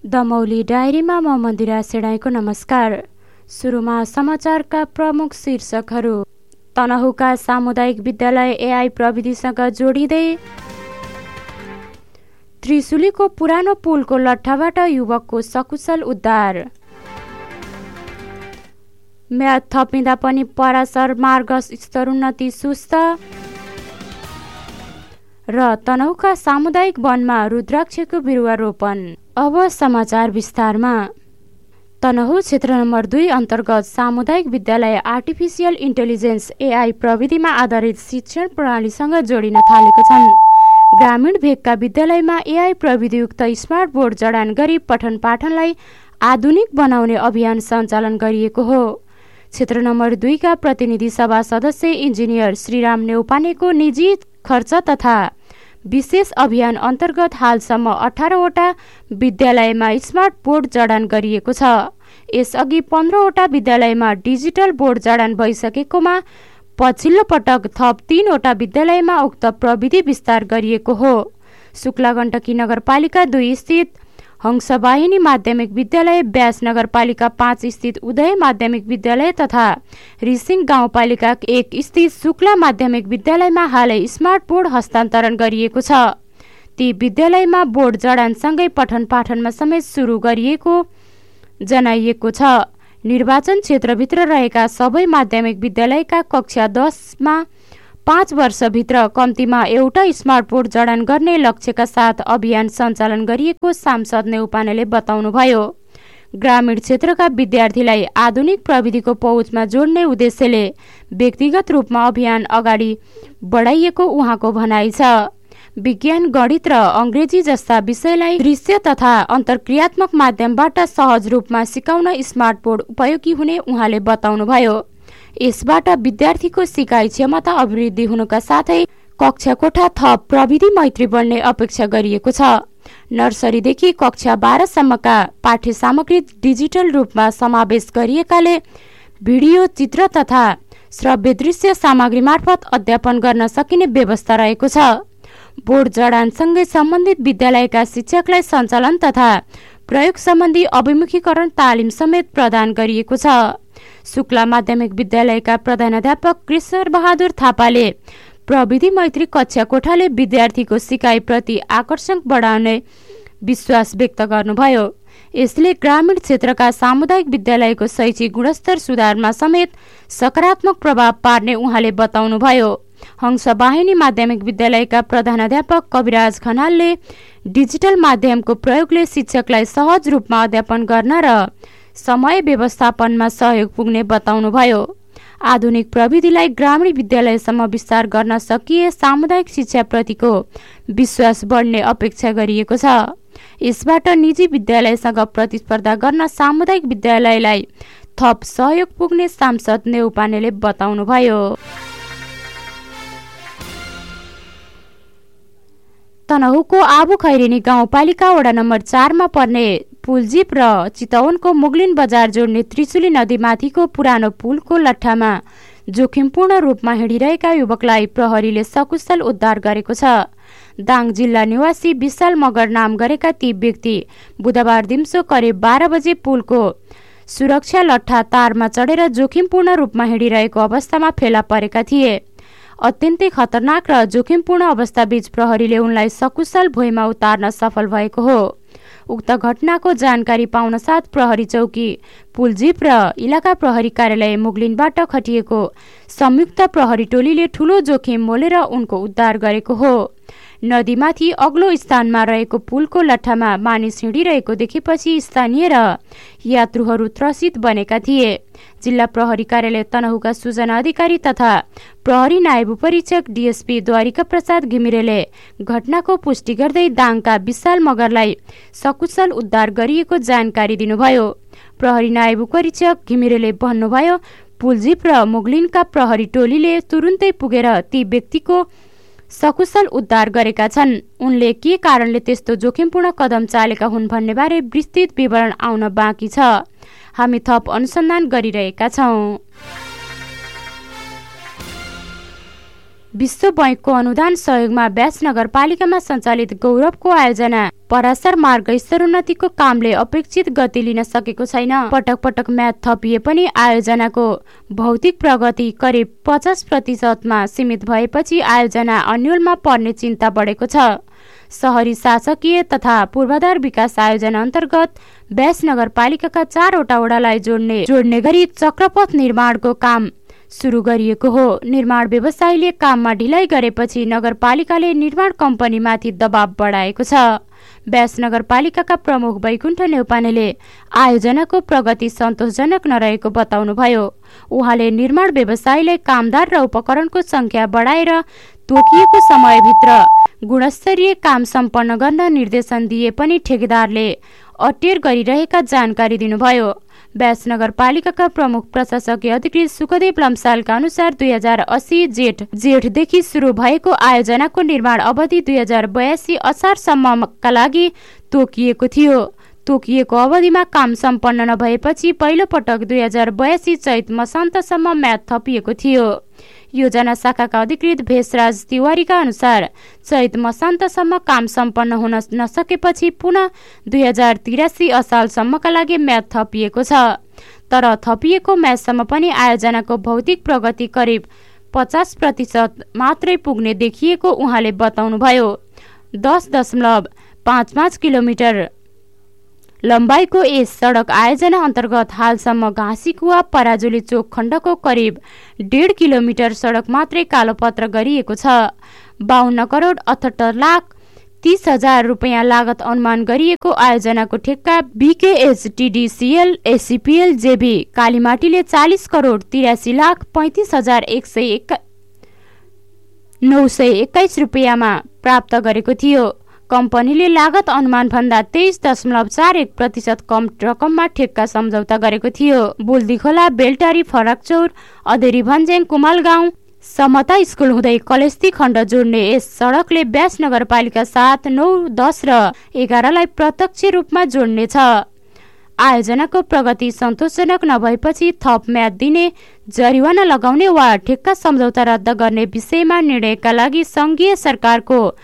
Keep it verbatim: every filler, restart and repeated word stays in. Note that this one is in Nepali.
दमौली डायरीमा म मन्दिरा सेडाईको नमस्कार। सुरुमा समाचारका प्रमुख शीर्षकहरू। तनहुका सामुदायिक विद्यालय एआई प्रविधिसँग जोडिँदै। त्रिशुलीको पुरानो पुलको लट्ठाबाट युवकको सकुशल उद्धार। म्याद थपिँदा पनि पराशर मार्ग स्तरोन्नति सुस्त। र तनहुका सामुदायिक वनमा रुद्राक्षको बिरुवा रोपण। अब समाचार विस्तारमा। तनहु क्षेत्र नम्बर दुई अन्तर्गत सामुदायिक विद्यालय आर्टिफिसियल इन्टेलिजेन्स एआई प्रविधिमा आधारित शिक्षण प्रणालीसँग जोडिन थालेको छन्। ग्रामीण भेगका विद्यालयमा एआई प्रविधियुक्त स्मार्ट बोर्ड जडान गरी पठन पाठनलाई आधुनिक बनाउने अभियान सञ्चालन गरिएको हो। क्षेत्र नम्बर दुईका प्रतिनिधि सभा सदस्य इन्जिनियर श्रीराम नेउपानेको निजी खर्च तथा विशेष अभियान अन्तर्गत हालसम्म अठारवटा विद्यालयमा स्मार्ट बोर्ड जडान गरिएको छ। यसअघि पन्ध्रवटा विद्यालयमा डिजिटल बोर्ड जडान भइसकेकोमा पछिल्लो पटक थप तीनवटा विद्यालयमा उक्त प्रविधि विस्तार गरिएको हो। शुक्ला गण्डकी नगरपालिका दुई स्थित हंसवाहिनी माध्यमिक विद्यालय, ब्यास नगरपालिका पाँच स्थित उदय माध्यमिक विद्यालय तथा रिसिङ गाउँपालिका एक स्थित शुक्ला माध्यमिक विद्यालयमा हालै स्मार्ट बोर्ड हस्तान्तरण गरिएको छ। ती विद्यालयमा बोर्ड जडानसँगै पठन पाठनमा समेत सुरु गरिएको जनाइएको छ। निर्वाचन क्षेत्रभित्र रहेका सबै माध्यमिक विद्यालयका कक्षा दसमा पाँच वर्षभित्र कम्तीमा एउटा स्मार्ट बोर्ड जडान गर्ने लक्ष्यका साथ अभियान सञ्चालन गरिएको सांसद नेउपानेले बताउनुभयो। ग्रामीण क्षेत्रका विद्यार्थीलाई आधुनिक प्रविधिको पहुँचमा जोड्ने उद्देश्यले व्यक्तिगत रूपमा अभियान अगाडि बढाइएको उहाँको भनाइ छ। विज्ञान, गणित र अङ्ग्रेजी जस्ता विषयलाई दृश्य तथा अन्तर्क्रियात्मक माध्यमबाट सहज रूपमा सिकाउन स्मार्ट बोर्ड उपयोगी हुने उहाँले बताउनुभयो। यसबाट विद्यार्थीको सिकाइ क्षमता अभिवृद्धि हुनुका साथै कक्षा कोठा थप प्रविधि मैत्री बन्ने अपेक्षा गरिएको छ। नर्सरीदेखि कक्षा बाह्रसम्मका पाठ्य सामग्री डिजिटल रूपमा समावेश गरिएकाले भिडियो, चित्र तथा श्रव्य दृश्य सामग्री मार्फत अध्यापन गर्न सकिने व्यवस्था रहेको छ। बोर्ड जडानसँगै सम्बन्धित विद्यालयका शिक्षकलाई सञ्चालन तथा प्रयोग सम्बन्धी अभिमुखीकरण तालिम समेत प्रदान गरिएको छ। शुक्ला माध्यमिक विद्यालयका प्रधानाध्यापक कृष्ण बहादुर थापाले प्रविधि मैत्री कक्षा कोठाले विद्यार्थीको सिकाइप्रति आकर्षण बढाउने विश्वास व्यक्त गर्नुभयो। यसले ग्रामीण क्षेत्रका सामुदायिक विद्यालयको शैक्षिक गुणस्तर सुधारमा समेत सकारात्मक प्रभाव पार्ने उहाँले बताउनुभयो। हंसवाहिनी माध्यमिक विद्यालयका प्रधानाध्यापक कविराज खनालले डिजिटल माध्यमको प्रयोगले शिक्षकलाई सहज रूपमा अध्यापन गर्न र समय व्यवस्थापनमा सहयोग पुग्ने बताउनुभयो। आधुनिक प्रविधिलाई ग्रामीण विद्यालयसम्म विस्तार गर्न सकिए सामुदायिक शिक्षाप्रतिको विश्वास बढ्ने अपेक्षा गरिएको छ। यसबाट निजी विद्यालयसँग प्रतिस्पर्धा गर्न सामुदायिक विद्यालयलाई थप सहयोग पुग्ने सांसद नेउपानेले बताउनुभयो। तनहुको आबु खैरेनी गाउँपालिका वडा नम्बर चारमा पर्ने पुलजीप र चितवनको मुगलिन बजार जोड्ने त्रिशुली नदीमाथिको पुरानो पुलको लट्ठामा जोखिमपूर्ण रूपमा हिँडिरहेका युवकलाई प्रहरीले सकुशल उद्धार गरेको छ। दाङ जिल्ला निवासी विशाल मगर नाम गरेका ती व्यक्ति बुधबार दिउँसो करिब बाह्र बजे पुलको सुरक्षा लट्ठा तारमा चढेर जोखिमपूर्ण रूपमा हिँडिरहेको अवस्थामा फेला परेका थिए। अत्यन्तै खतरनाक र जोखिमपूर्ण अवस्थाबीच प्रहरीले उनलाई सकुशल भुइँमा उतार्न सफल भएको हो। उक्त घटनाको जानकारी पाउन साथ प्रहरी चौकी पुलजीप र इलाका प्रहरी कार्यालय मुगलिनबाट खटिएको संयुक्त प्रहरी टोलीले ठूलो जोखिम मोलेर उनको उद्धार गरेको हो। नदीमाथि अग्लो स्थानमा रहेको पुलको लट्ठामा मानिस हिँडिरहेको देखेपछि स्थानीय र यात्रुहरू त्रसित बनेका थिए। जिल्ला प्रहरी कार्यालय तनहुका सूचना अधिकारी तथा प्रहरी नायब उपरीक्षक डिएसपी द्वारिका प्रसाद घिमिरेले घटनाको पुष्टि गर्दै दाङका विशाल मगरलाई सकुशल उद्धार गरिएको जानकारी दिनुभयो। प्रहरी नायब उपरीक्षक घिमिरेले भन्नुभयो, पुलजीप र मुगलिनका प्रहरी टोलीले तुरुन्तै पुगेर ती व्यक्तिको सकुशल उद्धार गरेका छन्। उनले के कारणले त्यस्तो जोखिमपूर्ण कदम चालेका हुन् भन्ने बारे विस्तृत विवरण आउन बाँकी छ। हामी थप अनुसन्धान गरिरहेका छौं। विश्व बैंकको अनुदान सहयोगमा ब्यास नगरपालिकामा सञ्चालित गौरवको आयोजना पराशर मार्ग स्तरोन्नतिको कामले अपेक्षित गति लिन सकेको छैन। पटक पटक म्याद थपिए पनि आयोजनाको भौतिक प्रगति करिब पचास प्रतिशतमा सीमित भएपछि आयोजना अन्यलमा पर्ने चिन्ता बढेको छ। शहरी शासकीय तथा पूर्वाधार विकास आयोजना अन्तर्गत ब्यास नगरपालिकाका चारवटा वडालाई जोड्ने जोड्ने गरी चक्रपथ निर्माणको काम सुरु गरिएको हो। निर्माण व्यवसायीले काममा ढिलाइ गरेपछि नगरपालिकाले निर्माण कम्पनीमाथि दबाव बढाएको छ। ब्यास नगरपालिकाका प्रमुख वैकुण्ठ नेउपानेले आयोजनाको प्रगति सन्तोषजनक नरहेको बताउनुभयो। उहाँले निर्माण व्यवसायीलाई कामदार र उपकरणको संख्या बढाएर तोकिएको समयभित्र गुणस्तरीय काम सम्पन्न गर्न निर्देशन दिए पनि ठेकेदारले अटेर गरिरहेका जानकारी दिनुभयो। ब्यास नगरपालिकाका प्रमुख प्रशासकीय अधिकृत सुखदेव लम्सालका अनुसार दुई हजार अस्सी जेठ जेठदेखि सुरु भएको आयोजनाको निर्माण अवधि दुई हजार बयासी असारसम्मका लागि तोकिएको थियो। तोकिएको अवधिमा काम सम्पन्न नभएपछि पहिलो पटक दुई हजार बयासी चैत मसान्तसम्म म्याद थपिएको थियो। योजना शाखाका अधिकृत भेषराज तिवारीका अनुसार चैत मसान्तसम्म काम सम्पन्न हुन नसकेपछि पुनः दुई हजार तिरासी असालसम्मका लागि म्याद थपिएको छ। तर थपिएको म्यादसम्म पनि आयोजनाको भौतिक प्रगति करिब पचास प्रतिशत मात्रै पुग्ने देखिएको उहाँले बताउनुभयो। दस दशमलव पाँच पाँच किलोमिटर लम्बाइको यस सडक आयोजना अन्तर्गत हालसम्म घाँसीकुवा पराजुली चोक खण्डको करिब डेढ किलोमिटर सडक मात्रै कालोपत्र गरिएको छ। बाहन्न करोड अठहत्तर लाख तीस हजार रुपियाँ लागत अनुमान गरिएको आयोजनाको ठेक्का बीकेएचटीडीसीएल एसीपीएल जेबी कालीमाटीले चालीस करोड तिरासी लाख पैंतिस हजार एक सय एक नौ सय एक्काइस रुपियाँमा प्राप्त गरेको थियो। कम्पनीले लागत अनुमान भन्दा तेइस दशमलव चार एक प्रतिशत कम रकममा ठेक्का सम्झौता गरेको थियो। बुल्दी खोला बेलटारी फराकचौर अधेरी भन्ज्याङ कुमाल गाउँ समता स्कुल हुँदै कलेस्ती खण्ड जोड्ने यस सडकले ब्यास नगरपालिका सात नौ दस र एघारलाई प्रत्यक्ष रूपमा जोड्नेछ। आयोजनाको प्रगति सन्तोषजनक नभएपछि थप म्याद दिने, जरिवाना लगाउने वा ठेक्का सम्झौता रद्द गर्ने विषयमा निर्णयका लागि संघीय सरकारको